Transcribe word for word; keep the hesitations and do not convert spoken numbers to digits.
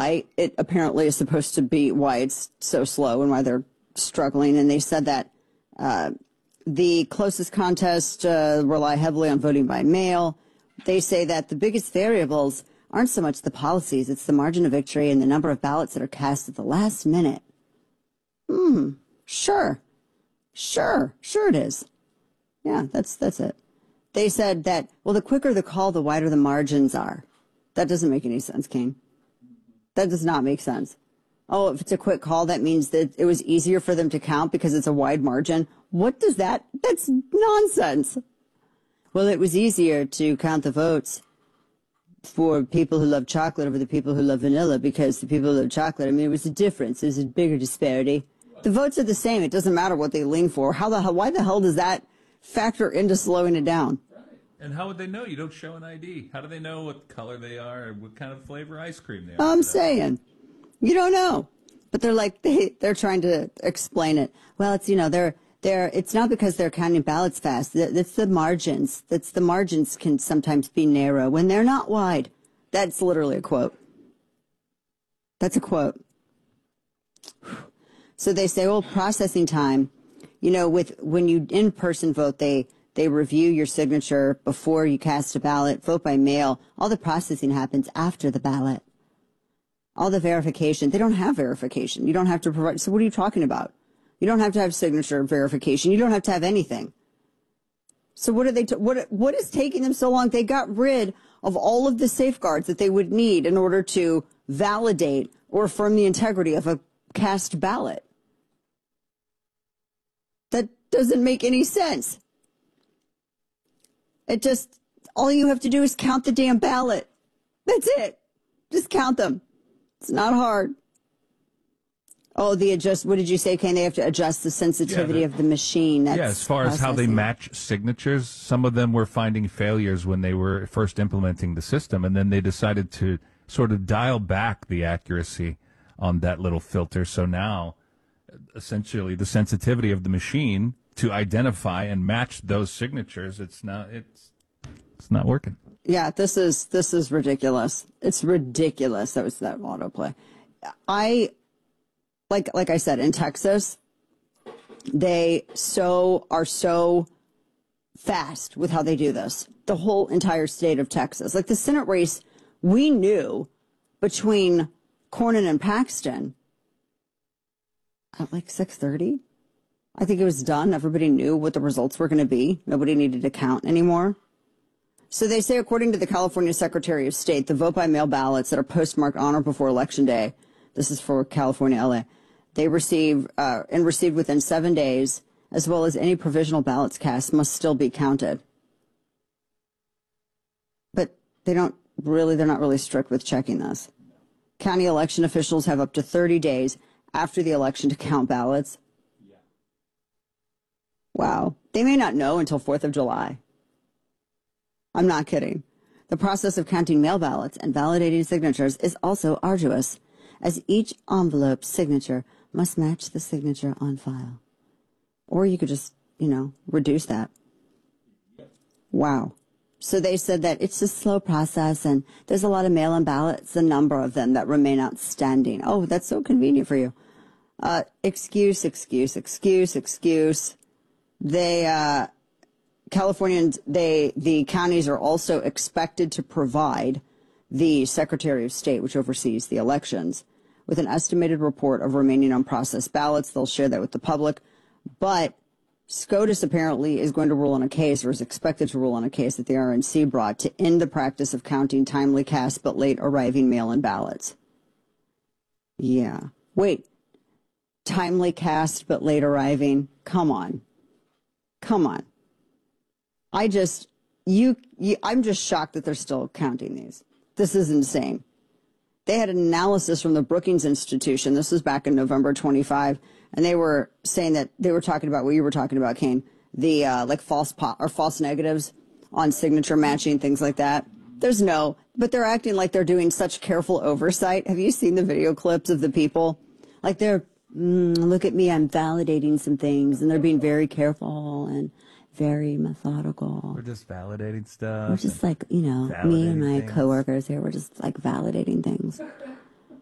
why it apparently is supposed to be, why it's so slow and why they're struggling. And they said that uh, the closest contests uh, rely heavily on voting by mail. They say that the biggest variables aren't so much the policies, it's the margin of victory and the number of ballots that are cast at the last minute. Hmm, sure. Sure, sure it is. Yeah, that's that's it. They said that, well, the quicker the call, the wider the margins are. That doesn't make any sense, Kane. That does not make sense. Oh, if it's a quick call, that means that it was easier for them to count because it's a wide margin. What does that? That's nonsense. Well, it was easier to count the votes for people who love chocolate over the people who love vanilla because the people who love chocolate, I mean, it was a difference. There's a bigger disparity. The votes are the same. It doesn't matter what they lean for. How the hell, why the hell does that factor into slowing it down? Right. And how would they know? You don't show an I D. How do they know what color they are or what kind of flavor ice cream they are? I'm saying, you don't know. But they're like, they, they're trying to explain it. Well, it's, you know, they're, they're, it's not because they're counting ballots fast. That's the margins. That's the margins can sometimes be narrow when they're not wide. That's literally a quote. That's a quote. So they say, well, processing time, you know, with when you in-person vote, they, they review your signature before you cast a ballot, vote by mail. All the processing happens after the ballot. All the verification, they don't have verification. You don't have to provide. So what are you talking about? You don't have to have signature verification. You don't have to have anything. So what are they, t- what, what is taking them so long? They got rid of all of the safeguards that they would need in order to validate or affirm the integrity of a cast ballot. That doesn't make any sense. It just, all you have to do is count the damn ballot. That's it. Just count them. It's not hard. Oh, the adjust, what did you say, Kane? They have to adjust the sensitivity yeah, the, of the machine. That's yeah, as far processing. As how they match signatures, some of them were finding failures when they were first implementing the system, and then they decided to sort of dial back the accuracy on that little filter. So now, essentially, the sensitivity of the machine to identify and match those signatures, it's not, it's, it's not working. Yeah, this is, this is ridiculous. It's ridiculous. That was that autoplay. I, like, like I said, in Texas, they so are so fast with how they do this. The whole entire state of Texas, like the Senate race, we knew between Cornyn and Paxton at like six thirty. I think it was done. Everybody knew what the results were going to be. Nobody needed to count anymore. So they say, according to the California Secretary of State, the vote-by-mail ballots that are postmarked on or before Election Day, this is for California, L A, they receive, uh, and received within seven days, as well as any provisional ballots cast, must still be counted. But they don't really, they're not really strict with checking this. County election officials have up to thirty days after the election to count ballots. Yeah. Wow. They may not know until fourth of July. I'm not kidding. The process of counting mail ballots and validating signatures is also arduous, as each envelope signature must match the signature on file. Or you could just, you know, reduce that. Wow. So they said that it's a slow process and there's a lot of mail-in ballots, a number of them that remain outstanding. Oh, that's so convenient for you. Uh, excuse, excuse, excuse, excuse. They, uh, Californians, they, the counties are also expected to provide the Secretary of State, which oversees the elections, with an estimated report of remaining unprocessed ballots. They'll share that with the public. But SCOTUS apparently is going to rule on a case, or is expected to rule on a case that the R N C brought to end the practice of counting timely cast but late arriving mail-in ballots. Yeah. Wait. Timely cast but late arriving? Come on. Come on. I just, you, you, I'm just shocked that they're still counting these. This is insane. They had an analysis from the Brookings Institution. This was back in November twenty-fifth, and they were saying that they were talking about what you were talking about, Kane, the uh, like false po- or false negatives on signature matching, things like that. There's no, but they're acting like they're doing such careful oversight. Have you seen the video clips of the people? Like they're, mm, look at me, I'm validating some things, and they're being very careful and very methodical. We're just validating stuff. We're just like, you know, me and my things. coworkers here, we're just like validating things.